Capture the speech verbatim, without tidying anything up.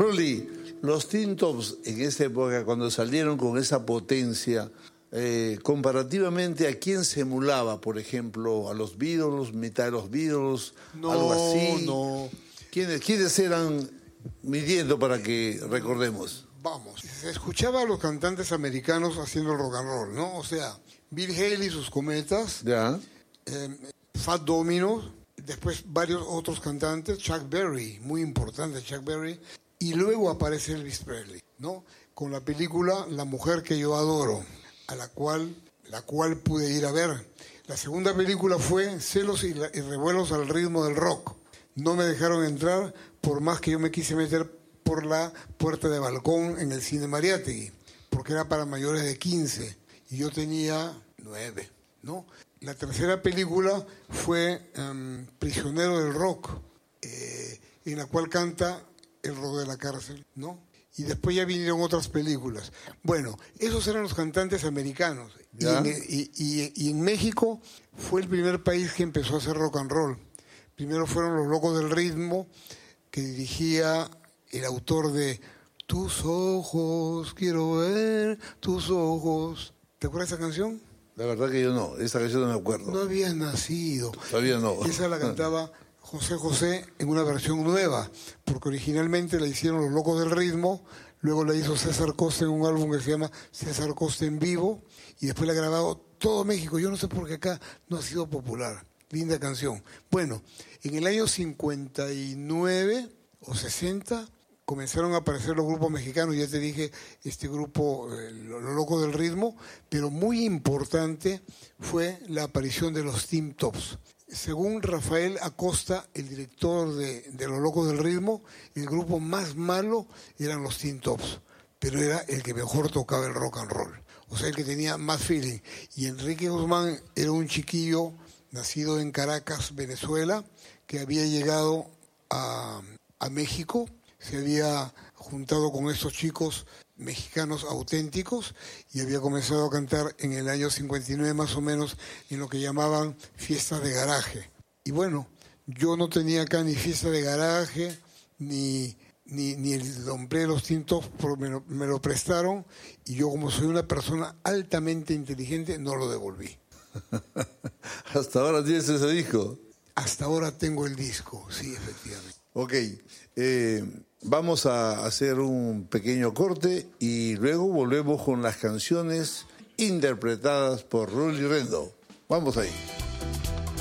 Rolly, los Teen Tops en esa época, cuando salieron con esa potencia, eh, comparativamente, ¿a quién se emulaba? Por ejemplo, ¿a los Beatles, mitad de los Beatles, no, algo así? No, ¿Quiénes, ¿Quiénes eran, midiendo para que recordemos? Vamos, se escuchaba a los cantantes americanos haciendo el rock and roll, ¿no? O sea, Bill Haley, sus Cometas, Ya. eh, Fat Domino, después varios otros cantantes, Chuck Berry, muy importante Chuck Berry, y luego aparece Elvis Presley, ¿no? Con la película La mujer que yo adoro, a la cual, la cual pude ir a ver. La segunda película fue Celos y, la, y revuelos al ritmo del rock. No me dejaron entrar por más que yo me quise meter por la puerta de balcón en el cine Mariátegui, porque era para mayores de quince y yo tenía nueve, ¿no? La tercera película fue um, Prisionero del Rock, eh, en la cual canta El rock de la cárcel, ¿no? Y después ya vinieron otras películas. Bueno, esos eran los cantantes americanos. Y en, y, y, y en México fue el primer país que empezó a hacer rock and roll. Primero fueron Los Locos del Ritmo, que dirigía el autor de Tus ojos, quiero ver tus ojos. ¿Te acuerdas de esa canción? La verdad que yo no, esa canción no me acuerdo. No habías nacido. Todavía no. Esa la cantaba José José en una versión nueva, porque originalmente la hicieron Los Locos del Ritmo, luego la hizo César Costa en un álbum que se llama César Costa en Vivo, y después la ha grabado todo México. Yo no sé por qué acá no ha sido popular. Linda canción. Bueno, en el año cincuenta y nueve o sesenta comenzaron a aparecer los grupos mexicanos. Ya te dije, este grupo, eh, Los Locos del Ritmo, pero muy importante fue la aparición de los Teen Tops. Según Rafael Acosta, el director de, de Los Locos del Ritmo, el grupo más malo eran los Teen Tops, pero era el que mejor tocaba el rock and roll, o sea, el que tenía más feeling. Y Enrique Guzmán era un chiquillo nacido en Caracas, Venezuela, que había llegado a, a México, se había juntado con estos chicos mexicanos auténticos y había comenzado a cantar en el año cincuenta y nueve más o menos en lo que llamaban fiestas de garaje. Y bueno, yo no tenía acá ni fiesta de garaje, ni, ni, ni el nombre de los Teen Tops, me lo, me lo prestaron, y yo, como soy una persona altamente inteligente, no lo devolví. ¿Hasta ahora tienes ese disco? Hasta ahora tengo el disco, sí, efectivamente. Ok, eh, vamos a hacer un pequeño corte y luego volvemos con las canciones interpretadas por Rolly Rendo. Vamos ahí.